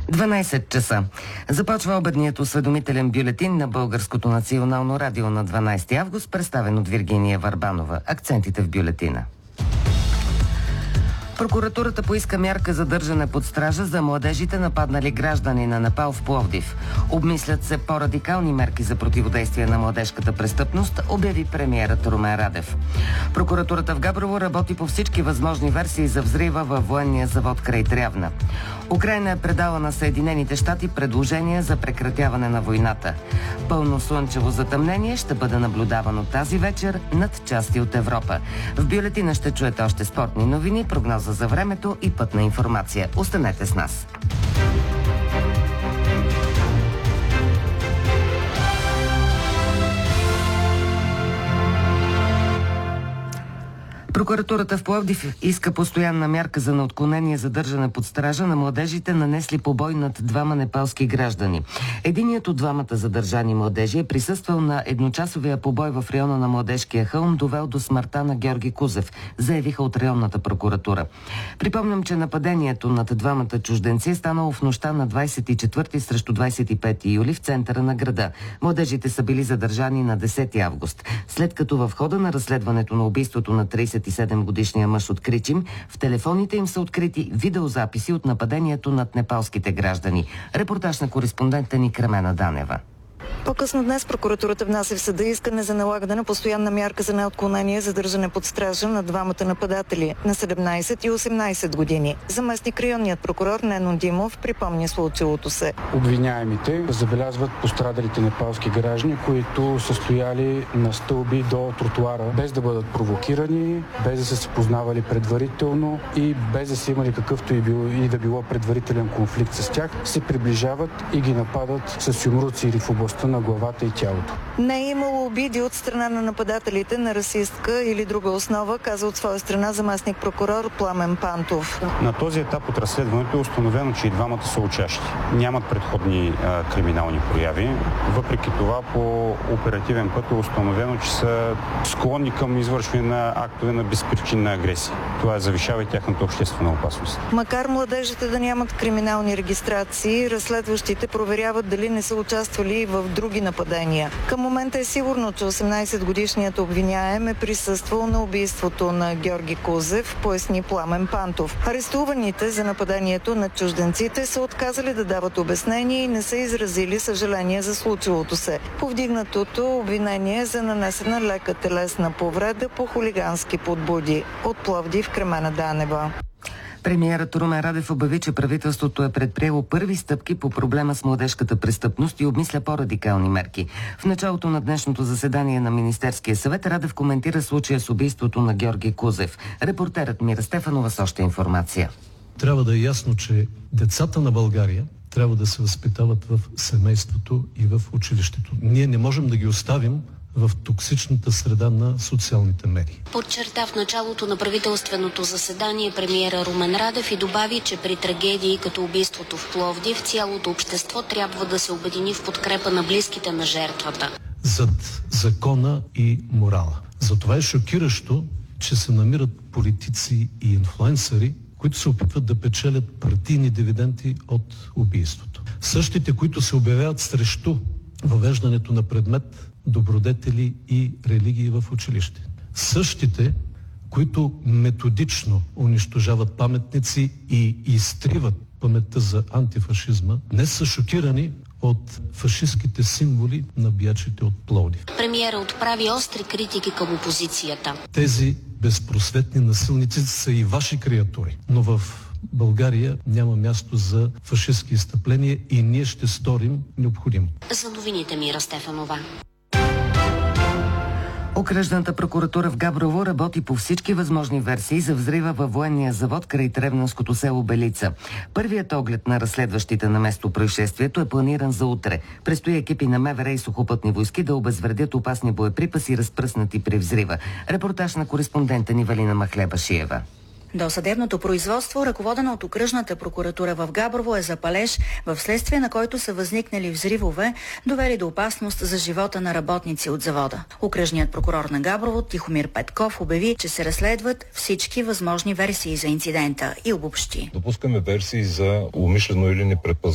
12 часа. Започва обедният осведомителен бюлетин на Българското национално радио на 12 август, представен от Виргиния Върбанова. Акцентите в бюлетина. Прокуратурата поиска мярка задържане под стража за младежите, нападнали граждани на Непал в Пловдив. Обмислят се по-радикални мерки за противодействие на младежката престъпност, обяви премиерът Румен Радев. Прокуратурата в Габрово работи по всички възможни версии за взрива във военния завод край Трявна. Украйна е предала на Съединените щати предложение за прекратяване на войната. Пълно слънчево затъмнение ще бъде наблюдавано тази вечер над части от Европа. В бюлетина ще чуете още спортни новини, прогноза за времето и пътна информация. Останете с нас. Прокуратурата в Пловдив иска постоянна мярка за неотклонение задържане под стража на младежите, нанесли побой над двама непалски граждани. Единият от двамата задържани младежи е присъствал на едночасовия побой в района на Младежкия хълм, довел до смъртта на Георги Кузев, заявиха от районната прокуратура. Припомням, че нападението над двамата чужденци е станало в нощта на 24 срещу 25 юли в центъра на града. Младежите са били задържани на 10 август. След като в хода на разследването на убийството на 37-годишния мъж от Кричим, в телефоните им са открити видеозаписи от нападението над непалските граждани. Репортаж на кореспондента ни Кремена Данева. По-късно днес прокуратурата внася в съда искане за налагане на постоянна мярка за неотклонение задържане под стража на двамата нападатели на 17 и 18 години. Заместник районният прокурор Нено Димов припомня случилото се. Обвиняемите забелязват пострадалите непалски граждани, които са стояли на стълби до тротуара, без да бъдат провокирани, без да са се познавали предварително и без да са имали какъвто и да било предварителен конфликт с тях, се приближават и ги нападат с юмруци или в областта на главата и тялото. Не е имало обиди от страна на нападателите на расистка или друга основа, каза от своя страна заместник прокурор Пламен Пантов. На този етап от разследването е установено, че и двамата са учащи. Нямат предходни криминални прояви. Въпреки това по оперативен път е установено, че са склонни към извършване на актове на безпричинна агресия. Това завишава и тяхната обществена опасност. Макар младежите да нямат криминални регистрации, разследващите проверяват дали не са участвали в други нападения. Към момента е сигурно, че 18-годишният обвиняем е присъствал на убийството на Георги Кузев, поясни Пламен Пантов. Арестуваните за нападението на чужденците са отказали да дават обяснение и не са изразили съжаление за случилото се. Повдигнатото обвинение за нанесена лека телесна повреда по хулигански подбуди. От Пловдив, Кремена Данева. Премиерът Румен Радев обяви, че правителството е предприело първи стъпки по проблема с младежката престъпност и обмисля по-радикални мерки. В началото на днешното заседание на Министерския съвет Радев коментира случая с убийството на Георги Кузев. Репортерът Мира Стефанова с още информация. Трябва да е ясно, че децата на България трябва да се възпитават в семейството и в училището. Ние не можем да ги оставим в токсичната среда на социалните медии. Подчерта в началото на правителственото заседание премиера Румен Радев и добави, че при трагедии като убийството в Пловдив цялото общество трябва да се обедини в подкрепа на близките на жертвата. Зад закона и морала. Затова е шокиращо, че се намират политици и инфлуенсъри, които се опитват да печелят партийни дивиденти от убийството. Същите, които се обявяват срещу въвеждането на предмет добродетели и религии в училище. Същите, които методично унищожават паметници и изтриват паметта за антифашизма, днес са шокирани от фашистските символи на биячите от Пловдив. Премиера отправи остри критики към опозицията. Тези безпросветни насилници са и ваши креатури, но в България няма място за фашистски изстъпления и ние ще сторим необходимо. За новините Мира Стефанова. Окръжната прокуратура в Габрово работи по всички възможни версии за взрива във военния завод край тревненското село Белица. Първият оглед на разследващите на место происшествието е планиран за утре. Предстои екипи на МВР и сухопътни войски да обезвредят опасни боеприпаси, разпръснати при взрива. Репортаж на кореспондента ни Валина Махлеба-Шиева. Досъдебното производство, ръководено от окръжната прокуратура в Габрово, е за палеж, в следствие на който са възникнали взривове, довели до опасност за живота на работници от завода. Окръжният прокурор на Габрово Тихомир Петков обяви, че се разследват всички възможни версии за инцидента и обобщи. Допускаме версии за умишлено или непредпазливо